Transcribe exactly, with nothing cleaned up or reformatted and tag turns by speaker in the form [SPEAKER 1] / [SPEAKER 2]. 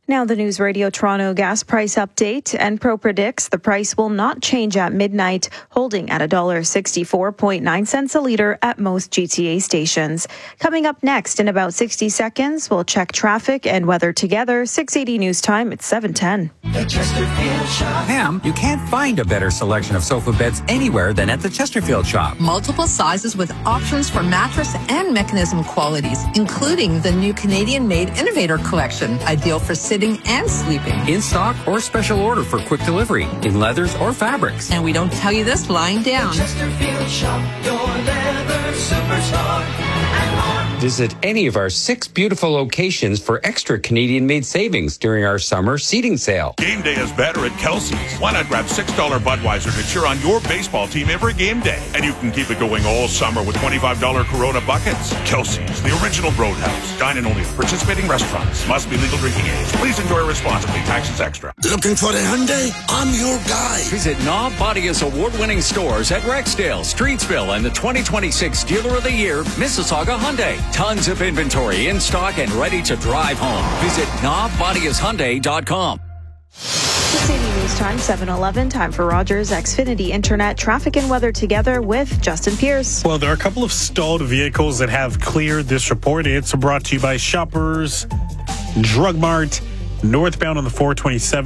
[SPEAKER 1] Now the News Radio Toronto gas price update. Enpro predicts the price will not change at midnight, holding at one dollar sixty-four point nine cents a litre at most G T A stations. Coming up next in about sixty seconds, we'll check traffic and weather together. six eighty News Time, it's seven ten.
[SPEAKER 2] The Chesterfield Shop.
[SPEAKER 3] Pam, you can't find a better selection of sofa beds anywhere than at the Chesterfield Shop.
[SPEAKER 4] Multiple sizes with options for mattress and mechanism qualities, including the new Canadian-made Innovator Collection, ideal for sitting and sleeping.
[SPEAKER 3] In stock or special order for quick delivery, in leathers or fabrics.
[SPEAKER 4] And we don't tell you this lying down.
[SPEAKER 2] Chesterfield Shop, your leather superstar, and more.
[SPEAKER 3] Visit any of our six beautiful locations for extra Canadian-made savings during our summer seating sale.
[SPEAKER 5] Game day is better at Kelsey's. Why not grab six dollar Budweiser to cheer on your baseball team every game day? And you can keep it going all summer with twenty-five dollar Corona buckets. Kelsey's, the original Roadhouse. Dine in only at participating restaurants. Must be legal drinking age. Please enjoy responsibly. Taxes extra.
[SPEAKER 6] Looking for a Hyundai? I'm your guy.
[SPEAKER 7] Visit Knob Bodia's award-winning stores at Rexdale, Streetsville, and the twenty twenty-six Dealer of the Year, Mississauga Hyundai. Tons of inventory in stock and ready to drive home. Visit knob bodias hyundai dot com.
[SPEAKER 1] six eighty News Time, seven eleven. Time for Rogers Xfinity Internet traffic and weather together with Justin Pierce.
[SPEAKER 8] Well, there are a couple of stalled vehicles that have cleared this report. It's brought to you by Shoppers Drug Mart, northbound on the four twenty-seven.